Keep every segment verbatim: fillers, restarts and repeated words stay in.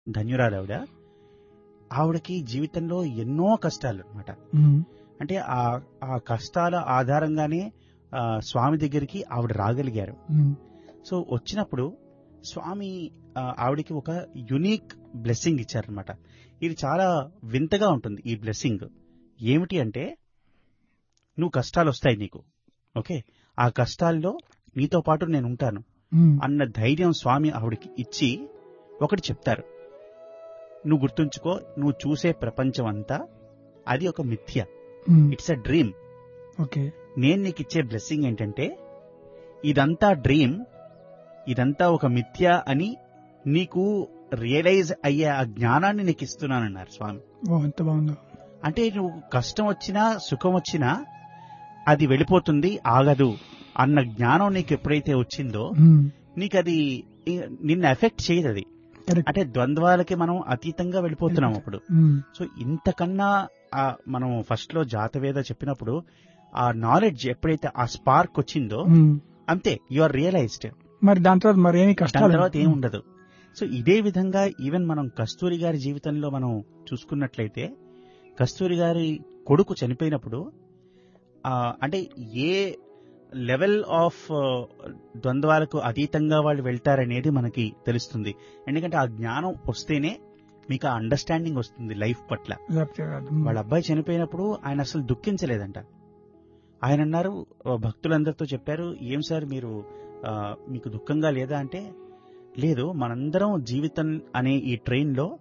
ధన్యురాలు ఆవిడ. ఆవిడకి జీవితంలో ఎన్నో కష్టాలు అనమాట. ఉమ్, అంటే ఆ ఆ కష్టాల ఆధారంగానే ఆ, స్వామి దగ్గరికి ఆవిడ రాగలిగారు. ఉమ్, సో వచ్చినప్పుడు స్వామి ఆ, ఆవిడకి ఒక యునిక్ బ్లెస్సింగ్ ఇచ్చారనమాట. ఇది చాలా వింతగా ఉంటుంది ఈ బ్లెస్సింగ్. ఏమిటి అంటే, నువ్వు కష్టాలు వస్తాయి నీకు, ఓకే, ఆ కష్టాల్లో నీతో పాటు నేను ఉంటాను ఉమ్, అన్న ధైర్యం స్వామి ఆవిడకి ఇచ్చి ఒకటి చెప్తారు, నువ్వు గుర్తుంచుకో, నువ్వు చూసే ప్రపంచం అంతా అది ఒక మిథ్య, ఉమ్, ఇట్స్ అ డ్రీమ్. ఓకే. నేను నీకు ఇచ్చే బ్లెస్సింగ్ ఏంటంటే, ఇదంతా డ్రీమ్, ఇదంతా ఒక మిథ్య అని నీకు రియలైజ్ అయ్యే ఆ జ్ఞానాన్ని నీకు ఇస్తున్నానన్నారు స్వామి. ఓ, ఎంత బాగుందో. అంటే నువ్వు కష్టం వచ్చినా సుఖం వచ్చినా అది వెళ్ళిపోతుంది, ఆగదు అన్న జ్ఞానం నీకు ఎప్పుడైతే వచ్చిందో ఉమ్, నీకు అది ఇ- నిన్ను ఎఫెక్ట్ చేయదు. అది కరెక్ట్. అంటే ద్వంద్వాలకి మనం అతీతంగా వెళ్ళిపోతున్నాం అప్పుడు. ఉమ్, సో ఇంతకన్నా ఆ మనం ఫస్ట్ లో జాతవేద చెప్పినప్పుడు ఆ నాలెడ్జ్ ఎప్పుడైతే ఆ స్పార్క్ వచ్చిందో ఉమ్, అంతే, యు ఆర్ రియలైజ్డ్. మరి దాని తర్వాత మరి ఏమి దాని కష్టాలు తర్వాత ఏం ఉండదు. సో ఇదే విధంగా ఈవెన్ మనం కస్తూరి గారి జీవితంలో మనం చూసుకున్నట్లయితే, కస్తూరి గారి కొడుకు చనిపోయినప్పుడు ఆ, అంటే ఏ లెవెల్ ఆఫ్ ద్వంద్వాలకు అతీతంగా వాళ్ళు వెళ్తారనేది మనకి తెలుస్తుంది. ఎందుకంటే ఆ జ్ఞానం వస్తేనే మీకు ఆ అండర్స్టాండింగ్ వస్తుంది లైఫ్ పట్ల. లేకపోతే కాదు. ఉమ్, వాళ్ళ అబ్బాయి చనిపోయినప్పుడు ఆయన అసలు దుఃఖించలేదంట. ఆయన అన్నారు, ఆ, భక్తులందరితో చెప్పారు, ఏం సార్ మీరు ఆ, మీకు దుఃఖంగా లేదా అంటే, లేదు, మనందరం జీవితం అనే ఈ ట్రైన్ లో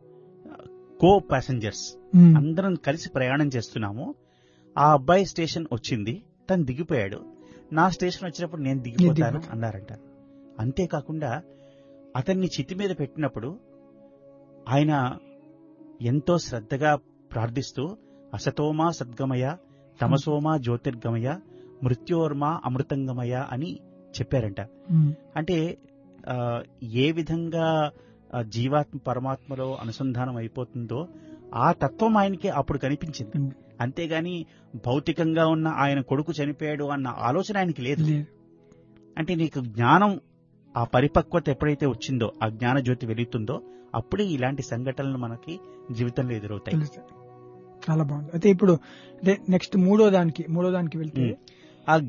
కో ప్యాసింజర్స్, ఉమ్, అందరం కలిసి ప్రయాణం చేస్తున్నాము. ఆ అబ్బాయి స్టేషన్ వచ్చింది, తను దిగిపోయాడు, నా స్టేషన్ వచ్చినప్పుడు నేను దిగిపోతాను దిగిపోతా. అన్నారంట. అంతేకాకుండా అతన్ని చితి మీద పెట్టినప్పుడు ఆయన ఎంతో శ్రద్ధగా ప్రార్థిస్తూ అసతోమా సద్గమయ, తమసోమా జ్యోతిర్గమయ, మృత్యోర్మా అమృతంగమయ అని చెప్పారంట. ఉమ్, అంటే ఆ, ఏ విధంగా ఆ, జీవాత్మ పరమాత్మలో అనుసంధానం అయిపోతుందో ఆ తత్వం ఆయనకి అప్పుడు కనిపించింది. ఉమ్, అంతేగాని భౌతికంగా ఉన్న ఆయన కొడుకు చనిపోయాడు అన్న ఆలోచన ఆయనకి లేదు. లేదు. అంటే నీకు జ్ఞానం ఆ పరిపక్వత ఎప్పుడైతే వచ్చిందో, ఆ జ్ఞాన జ్యోతి వెలుగుతుందో, అప్పుడే ఇలాంటి సంఘటనలు మనకి జీవితంలో ఎదురవుతాయి. తెలుసు. చాలా బాగుంది. అయితే ఇప్పుడు అంటే నెక్స్ట్ మూడో దానికి మూడో దానికి వెళ్తే ఉమ్.